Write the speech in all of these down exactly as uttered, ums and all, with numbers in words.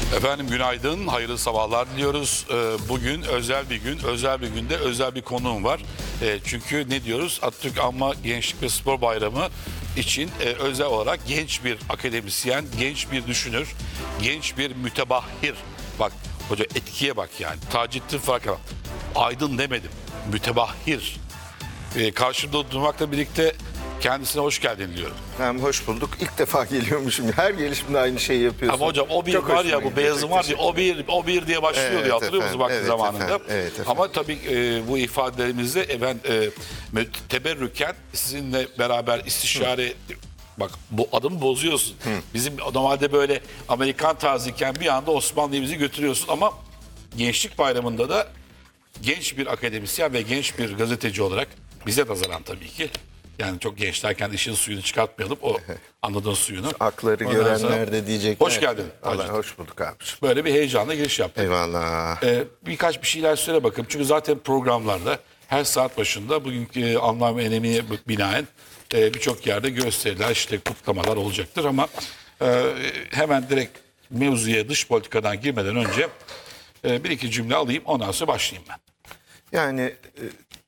Efendim günaydın, hayırlı sabahlar diliyoruz. Ee, Bugün özel bir gün, özel bir günde özel bir konuğum var. Ee, Çünkü ne diyoruz? Atatürk Anma Gençlik ve Spor Bayramı için e, özel olarak genç bir akademisyen, genç bir düşünür, genç bir mütebahhir. Bak hoca etkiye bak yani. Taceddin Farkan. Aydın demedim, mütebahhir. Ee, Karşımda durmakla birlikte kendisine hoş geldin diyorum. Hem hoş bulduk. İlk defa geliyormuşum. Her gelişimde aynı şeyi yapıyorsun. Ama hocam o bir Çok var hoşuma ya, bu gidiyor. beyazı Çok var ya, teşekkür o bir o bir diye başlıyor Evet diye hatırlıyor musunuz efendim, vakti evet zamanında? efendim, evet efendim. Ama tabii e, bu ifadelerimizde e, ben e, me- teberrüken sizinle beraber istişare bak bu adımı bozuyorsun. Bizim normalde böyle Amerikan tarzıyken bir anda Osmanlı'yı bizi götürüyorsun ama Gençlik Bayramı'nda da genç bir akademisyen ve genç bir gazeteci olarak bize nazaran tabii ki. Yani çok gençlerken işin suyunu çıkartmayalım. O anladığın suyunu. Akları Ondan sonra- görenler de diyecekler. Hoş geldin. Allah Taceddin. hoş bulduk abiciğim. Böyle bir heyecanla giriş yaptık. Eyvallah. Ee, birkaç bir şeyler söyle bakayım. Çünkü zaten programlarda her saat başında bugünkü anlam ve önemine binaen e, birçok yerde gösteriler, işte kutlamalar olacaktır ama e, hemen direkt mevzuya, dış politikadan girmeden önce e, bir iki cümle alayım, ondan sonra başlayayım ben. Yani e,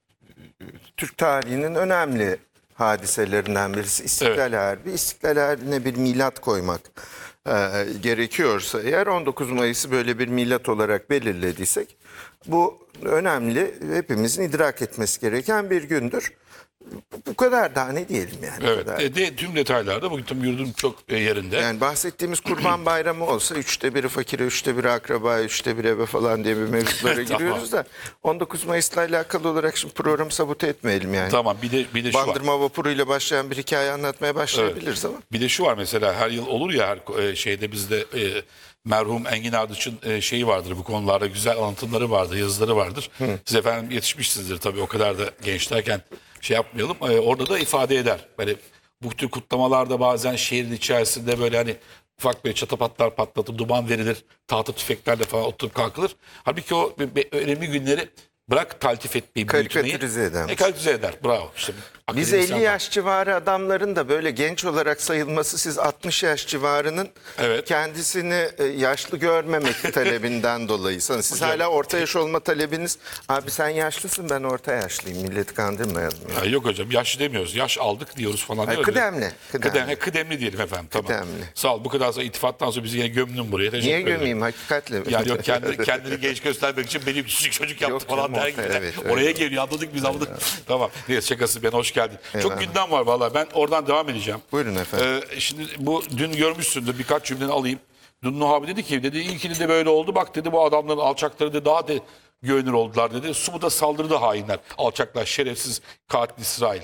Türk tarihinin önemli hadiselerinden birisi İstiklal Evet. Harbi. İstiklal Harbi'ne bir milat koymak e, gerekiyorsa eğer on dokuz Mayıs'ı böyle bir milat olarak belirlediysek bu önemli, hepimizin idrak etmesi gereken bir gündür. Bu kadar, daha ne diyelim yani. bu Evet, kadar. e, de, tüm detaylarda bugün tüm yurdum çok e, yerinde. Yani bahsettiğimiz Kurban Bayramı olsa üçte biri fakire, üçte biri akraba, üçte biri eve falan diye bir mevzulara Tamam. giriyoruz da on dokuz Mayıs'la alakalı olarak şimdi programı sabote etmeyelim yani. Tamam, bir de bir de şu var. Bandırma vapuruyla başlayan bir hikaye anlatmaya başlayabiliriz ama. Bir de şu var, mesela her yıl olur ya, her e, şeyde bizde e, merhum Engin Ardıç'ın e, şeyi vardır, bu konularda güzel anlatımları vardır, yazıları vardır. Siz efendim yetişmişsinizdir tabii, o kadar da gençlerken şey yapmayalım. E, orada da ifade eder. Böyle bu tür kutlamalarda bazen şehrin içerisinde böyle hani ufak bir çatapatlar patlatır, duman verilir, tahta tüfeklerle falan oturup kalkılır. Halbuki o be- be- önemli günleri bırak taltif etmeyi, büyütmeyi. Karikatürize eder. E, karikatürize eder. Bravo. İşte, Biz akademisyen elli yaş civarı adamların da böyle genç olarak sayılması, siz altmış yaş civarının Evet. kendisini e, yaşlı görmemek talebinden dolayı. Sanırım siz Hocam- hala orta yaş olma talebiniz, abi sen yaşlısın ben orta yaşlıyım, milleti kandırmayalım. Ya. Ha, yok hocam, yaşlı demiyoruz. Yaş aldık diyoruz falan. Hayır, diyoruz ya. kıdemli, kıdemli. Kıdemli. Kıdemli diyelim efendim. Tamam. Kıdemli. Sağ ol. Bu kadar sonra iltifattan sonra bizi yine gömdün buraya. Teşekkür Niye ederim. gömeyim hakikatle? Yani yok, kendini, kendini genç göstermek için benim küçük çocuk yaptı Yok falan canım, der orta- gibi. evet, öyle. Oraya geliyor, anladık biz, anladık. Tamam. Neyse, şakası, ben hoş geldin. Çok Eyvallah. gündem var vallahi, ben oradan devam edeceğim. Buyurun efendim. Ee, şimdi bu dün görmüşsündür, birkaç cümleni alayım. Dün Nuh abi dedi ki, dedi ilkini de böyle oldu, bak dedi bu adamların alçakları da daha da güvenilir oldular dedi. Sumuda saldırdı hainler, alçaklar, şerefsiz katil İsrail.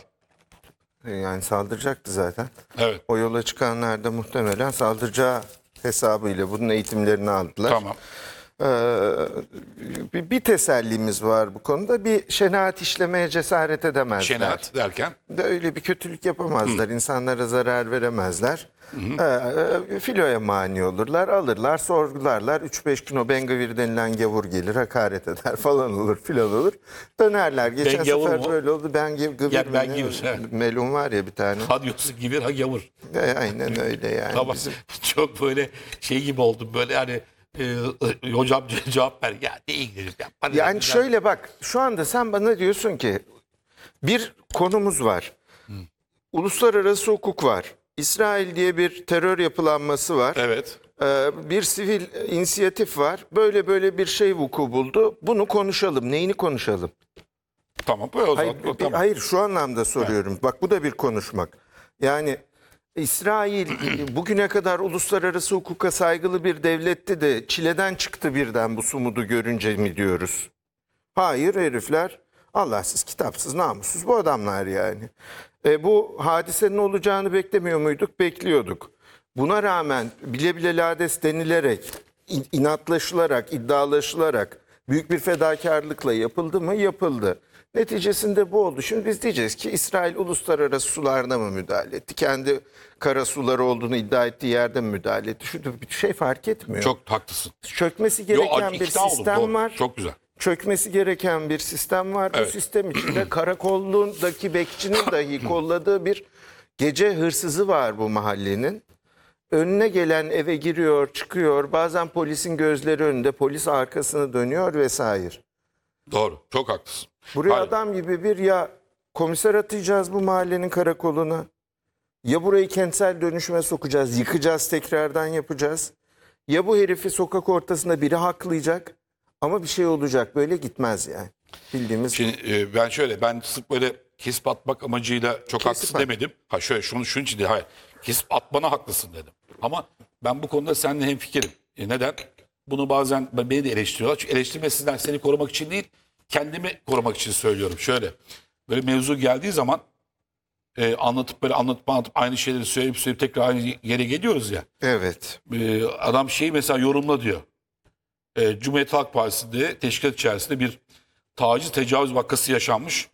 Yani saldıracaktı zaten. Evet. O yola çıkanlar da muhtemelen saldıracağı hesabıyla bunun eğitimlerini aldılar. Tamam. Ee, bir, bir tesellimiz var bu konuda. Bir şenaat işlemeye cesaret edemezler. Şenaat derken? De öyle bir kötülük yapamazlar. İnsanlara zarar veremezler. Ee, filoya mani olurlar, alırlar, sorgularlar. üç beş gün o Bengavir denilen gavur gelir, hakaret eder falan olur, filan olur. Dönerler. Geçen Ben gavur sefer mu? böyle oldu. Ben gavur Ya ben gavur, evet. melun var ya bir tane. Ha diyorsun gibi, ha gavur. E, aynen öyle yani. Tamam. Bizim Çok böyle şey gibi oldum, böyle hani e, e, hocam cevap ver. Ya ne ilgili? Ya, bana ne Yani güzel. şöyle bak, şu anda sen bana diyorsun ki bir konumuz var. Uluslararası hukuk var. İsrail diye bir terör yapılanması var. Evet. Ee, bir sivil inisiyatif var. Böyle böyle bir şey vuku buldu. Bunu konuşalım. Neyini konuşalım? Tamam. Böyle o zaman. Hayır, o, bir- tamam. hayır şu anlamda soruyorum. Bak bu da bir konuşmak. Yani İsrail bugüne kadar uluslararası hukuka saygılı bir devletti de çileden çıktı birden bu sumudu görünce mi diyoruz? Hayır, herifler Allahsız, kitapsız, namussuz bu adamlar yani. E, bu hadisenin olacağını beklemiyor muyduk? Bekliyorduk. Buna rağmen bile bile lades denilerek, in- inatlaşılarak, iddialaşılarak büyük bir fedakarlıkla yapıldı mı? Yapıldı. Neticesinde bu oldu. Şimdi biz diyeceğiz ki İsrail uluslararası sularına mı müdahale etti? Kendi kara suları olduğunu iddia ettiği yerde mi müdahale etti? Şu bir şey fark etmiyor. Çok haklısın. Çökmesi Yo, gereken bir ikna oldum, sistem doğru. var. Çok güzel. Çökmesi gereken bir sistem var. Evet. Bu sistem içinde karakollundaki bekçinin dahi kolladığı bir gece hırsızı var bu mahallenin. önüne gelen eve giriyor, çıkıyor. Bazen polisin gözleri önünde, polis arkasını dönüyor vesaire. Doğru. Çok haklısın. Buraya Hayır. adam gibi bir ya komiser atayacağız bu mahallenin karakoluna. Ya burayı kentsel dönüşüme sokacağız, yıkacağız, tekrardan yapacağız. Ya bu herifi sokak ortasında biri haklayacak ama bir şey olacak. Böyle gitmez yani. Bildiğimiz Şimdi e, ben şöyle, ben sırf böyle kesip atmak amacıyla çok Kesip haklısın at. demedim. Ha şöyle şunu şunun için değil, hayır. Kesip atmana haklısın dedim. Ama ben bu konuda seninle hemfikirim. E, neden? Bunu bazen ben- beni de eleştiriyorlar. Çünkü eleştirmesinden seni korumak için değil, kendimi korumak için söylüyorum. Şöyle, böyle mevzu geldiği zaman e, anlatıp böyle anlatıp anlatıp aynı şeyleri söyleyip söyleyip tekrar aynı yere geliyoruz ya. evet. E, adam şeyi mesela yorumla diyor. E, Cumhuriyet Halk Partisi'nde teşkilat içerisinde bir taciz tecavüz vakası yaşanmış.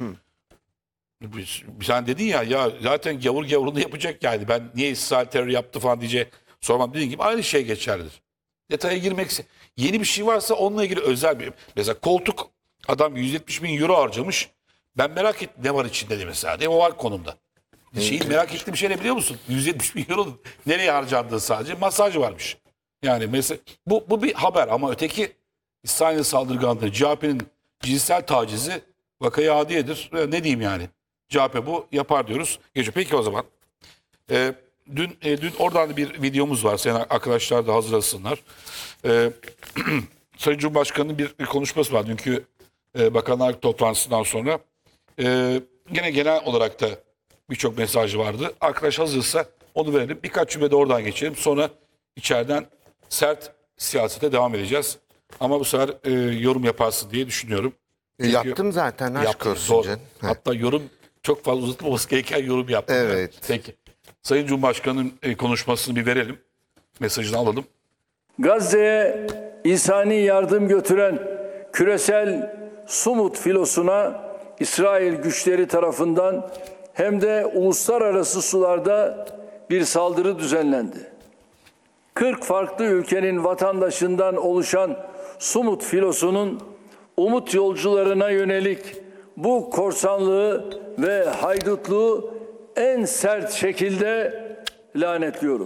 Biz- Sen dedin ya ya zaten gavur gavurunu yapacak yani. Ben niye İsrail terör yaptı falan diye sormam dediğin gibi aynı şey geçerlidir. Detaya girmek yeni bir şey varsa onunla ilgili özel bir mesela koltuk adam yüz yetmiş bin euro harcamış. Ben merak ettim ne var içinde diye mesela. Değil mi? O var konumda. Şeyi merak ettiğim şey ne biliyor musun? yüz yetmiş bin euro nereye harcandığı sadece masaj varmış. Yani mesela bu, bu bir haber ama öteki İsrail saldırganlığı, C H P'nin cinsel tacizi vakayı adiyedir. E, Ne diyeyim yani? C H P bu yapar diyoruz. Geçiyor. Peki o zaman. E, dün e, dün oradan da bir videomuz var. Senin arkadaşlar da hazırlasınlar. E, Sayın Cumhurbaşkanı'nın bir, bir konuşması var. Dünkü e, bakanlar toplantısından sonra. E, Gene genel olarak da birçok mesajı vardı. Arkadaş hazırsa onu verelim. Birkaç cümle de oradan geçelim. Sonra içeriden sert siyasete devam edeceğiz. Ama bu sefer e, yorum yaparsın diye düşünüyorum. Çünkü Yaptım zaten aşk yaptın, olsun doğru. canım. Ha. Hatta yorum çok fazla uzatılmaması gereken yorum yaptım. Evet. Peki. Sayın Cumhurbaşkanı'nın e, konuşmasını bir verelim. Mesajını alalım. Gazze'ye insani yardım götüren küresel Sumut filosuna İsrail güçleri tarafından hem de uluslararası sularda bir saldırı düzenlendi. kırk farklı ülkenin vatandaşından oluşan Sumut filosunun umut yolcularına yönelik bu korsanlığı ve haydutluğu en sert şekilde lanetliyorum.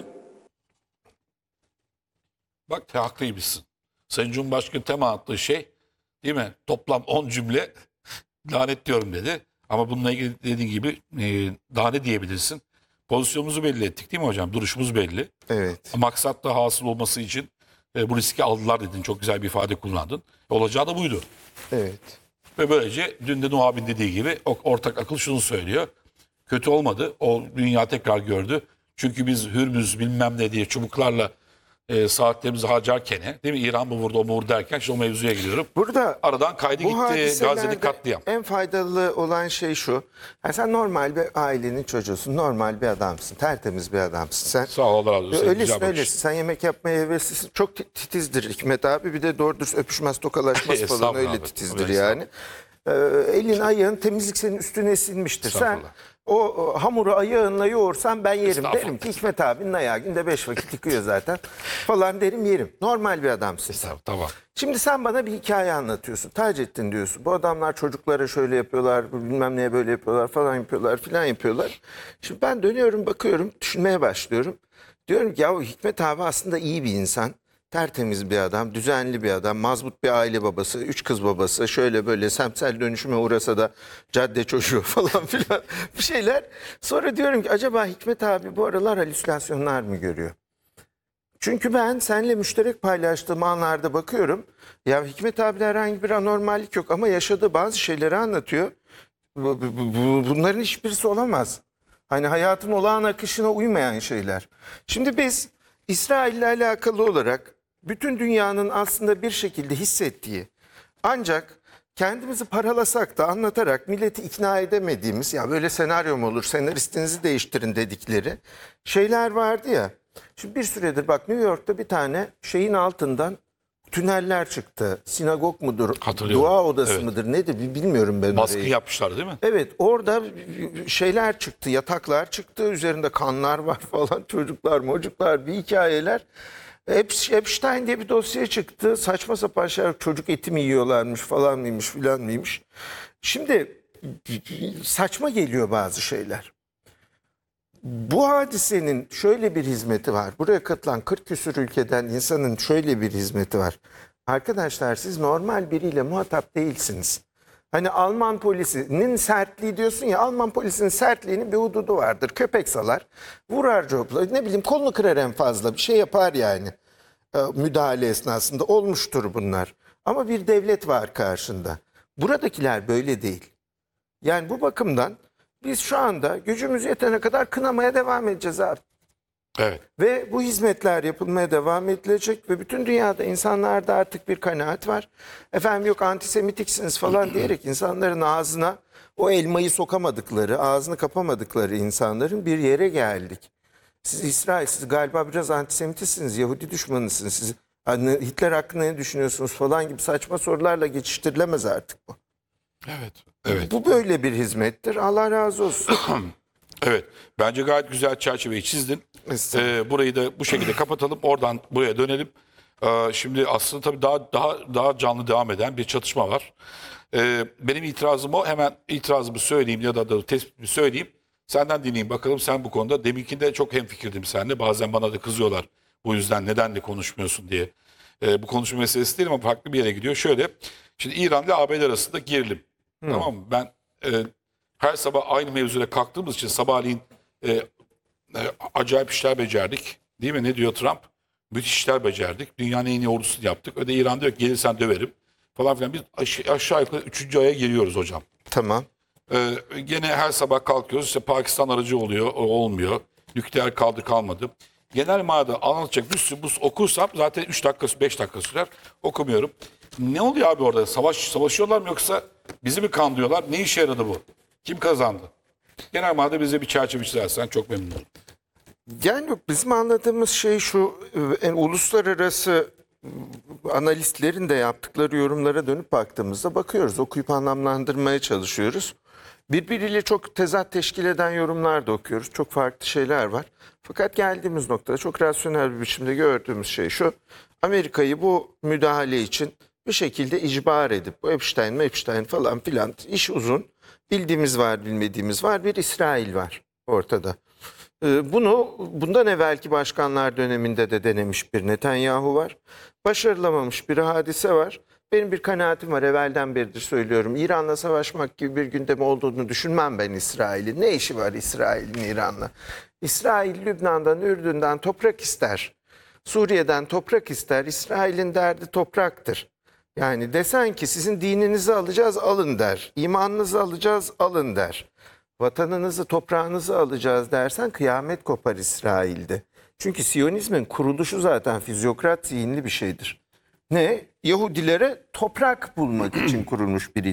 Bak haklıymışsın. Sayın Cumhurbaşkanı tema attığı şey değil mi? Toplam on cümle lanetliyorum dedi. Ama bununla ilgili dediğin gibi e, daha ne diyebilirsin? Pozisyonumuzu belli ettik değil mi hocam? Duruşumuz belli. Evet. Maksat da hasıl olması için e, bu riski aldılar dedin. Çok güzel bir ifade kullandın. Olacağı da buydu. Evet. Ve böylece dün de Nuh abinin dediği gibi o- ortak akıl şunu söylüyor. Kötü olmadı. O dünya tekrar gördü. Çünkü biz Hürmüz bilmem ne diye çubuklarla e, saatlerimizi harcarken değil mi? İran mı vurdu o mu vurdu derken işte o mevzuya giriyorum. Burada Aradan kaydı bu gitti hadiselerde Gazze'de katliam. en faydalı olan şey şu. Yani sen normal bir ailenin çocuğusun. Normal bir adamsın. Tertemiz bir adamsın. Sen Sağ ol Allah razı olsun. Güzel öylesin bakış. öylesin. Sen yemek yapmaya heveslisin. Çok ti- titizdir Hikmet abi. Bir de doğru dürüst öpüşmez tokalaşmaz falan Estağfurullah öyle abi. titizdir Öyle yani. Ee, elin ayağın temizlik senin üstüne sinmiştir. Sen Estağfurullah. o, o hamuru ayağınla yoğursan ben yerim. Estağfurullah. Derim ki Hikmet abinin ayağı günde beş vakit yıkıyor zaten falan derim yerim. Normal bir adamsın. Tamam, tamam. Şimdi sen bana bir hikaye anlatıyorsun. Taceddin diyorsun. Bu adamlar çocuklara şöyle yapıyorlar, bilmem neye böyle yapıyorlar falan yapıyorlar filan yapıyorlar. Şimdi ben dönüyorum bakıyorum, düşünmeye başlıyorum. Diyorum ki ya Hikmet abi aslında iyi bir insan. Tertemiz bir adam, düzenli bir adam, mazbut bir aile babası, üç kız babası, şöyle böyle semtsel dönüşüme uğrasa da cadde çocuğu falan filan bir şeyler. Sonra diyorum ki acaba Hikmet abi bu aralar halüsinasyonlar mı görüyor? Çünkü ben seninle müşterek paylaştığım anlarda bakıyorum. Ya Hikmet abide herhangi bir anormallik yok ama yaşadığı bazı şeyleri anlatıyor. Bu- bu- bu- Bunların hiçbirisi olamaz. Hani hayatın olağan akışına uymayan şeyler. Şimdi biz İsrail'le alakalı olarak bütün dünyanın aslında bir şekilde hissettiği ancak kendimizi paralasak da anlatarak milleti ikna edemediğimiz ya böyle senaryo mu olur senaristinizi değiştirin dedikleri şeyler vardı ya. Şimdi bir süredir bak New York'ta bir tane şeyin altından tüneller çıktı. Sinagog mudur? Hatırlıyorum. Dua odası Evet. mıdır? Nedir? Bil- Bilmiyorum ben Baskı orayı. yapmışlar değil mi? Evet orada şeyler çıktı, yataklar çıktı, üzerinde kanlar var falan, çocuklar, mocuklar, bir hikayeler. Ep- Epstein diye bir dosya çıktı, saçma sapan şeyler, çocuk eti mi yiyorlarmış falan mıymış filan mıymış. Şimdi saçma geliyor bazı şeyler. Bu hadisenin şöyle bir hizmeti var. Buraya katılan kırk küsur ülkeden insanın şöyle bir hizmeti var. Arkadaşlar siz normal biriyle muhatap değilsiniz. Hani Alman polisinin sertliği diyorsun ya, Alman polisinin sertliğinin bir hududu vardır. Köpek salar, vurar copla, ne bileyim kolunu kırar en fazla, bir şey yapar yani. Ee, müdahale esnasında olmuştur bunlar. Ama bir devlet var karşında. Buradakiler böyle değil. Yani bu bakımdan biz şu anda gücümüz yetene kadar kınamaya devam edeceğiz abi. Evet. Ve bu hizmetler yapılmaya devam edilecek ve bütün dünyada insanlarda artık bir kanaat var. Efendim yok antisemitiksiniz falan diyerek insanların ağzına o elmayı sokamadıkları, ağzını kapamadıkları insanların bir yere geldik. Siz İsrail, siz galiba biraz antisemitisiniz, Yahudi düşmanısınız. Siz hani Hitler hakkında ne düşünüyorsunuz falan gibi saçma sorularla geçiştirilemez artık bu. Evet. Evet. Bu böyle bir hizmettir. Allah razı olsun. Evet. Bence gayet güzel çerçeveyi çizdin. Estağfurullah. Ee, burayı da bu şekilde kapatalım. Oradan buraya dönelim. Ee, şimdi aslında tabii daha daha daha canlı devam eden bir çatışma var. Ee, benim itirazım o. Hemen itirazımı söyleyeyim ya da, da tespitimi söyleyeyim. Senden dinleyeyim bakalım sen bu konuda. Deminkinde çok hemfikirdim seninle. Bazen bana da kızıyorlar. Bu yüzden neden de konuşmuyorsun diye. Ee, bu konuşma meselesi değil ama farklı bir yere gidiyor. Şöyle. Şimdi İran ile A B D arasında gerilim. Tamam mı? Ben e, her sabah aynı mevzuya kalktığımız için sabahleyin e, e, acayip işler becerdik. Değil mi? Ne diyor Trump? Müthiş işler becerdik. Dünyanın en iyi ordusunu yaptık. Öde İran diyor ki gelirsen döverim. Falan filan. Biz aş- aşağı yukarı üçüncü aya giriyoruz hocam. Tamam. Ee, gene her sabah kalkıyoruz. İşte Pakistan aracı oluyor, o olmuyor. Nükleer kaldı kalmadı. Genel manada anlatacak bir sürü bu okursam zaten üç dakika, beş dakika sürer. Okumuyorum. Ne oluyor abi orada? Savaş savaşıyorlar mı yoksa bizi mi kandırıyorlar? Ne işe yaradı bu? Kim kazandı? Genel manada bize bir çerçeve çizersen çok memnun olurum. Yani yok, bizim anladığımız şey şu, e, uluslararası e, analistlerin de yaptıkları yorumlara dönüp baktığımızda bakıyoruz, okuyup anlamlandırmaya çalışıyoruz. Birbiriyle çok tezat teşkil eden yorumlar da okuyoruz. Çok farklı şeyler var. Fakat geldiğimiz noktada çok rasyonel bir biçimde gördüğümüz şey şu: Amerika'yı bu müdahale için bir şekilde icbar edip, bu Epstein, Epstein falan filan iş uzun. Bildiğimiz var, bilmediğimiz var. Bir İsrail var ortada. Ee, Bunu bundan evvelki başkanlar döneminde de denemiş bir Netanyahu var. Başarılamamış bir hadise var. Benim bir kanaatim var, evvelden beridir söylüyorum. İran'la savaşmak gibi bir gündemi olduğunu düşünmem ben İsrail'in. Ne işi var İsrail'in İran'la? İsrail Lübnan'dan, Ürdün'den toprak ister. Suriye'den toprak ister. İsrail'in derdi topraktır. Yani desen ki sizin dininizi alacağız, alın der. İmanınızı alacağız, alın der. Vatanınızı, toprağınızı alacağız dersen kıyamet kopar İsrail'de. Çünkü Siyonizmin kuruluşu zaten fizyokrat zihinli bir şeydir. Ne? Yahudilere toprak bulmak için kurulmuş bir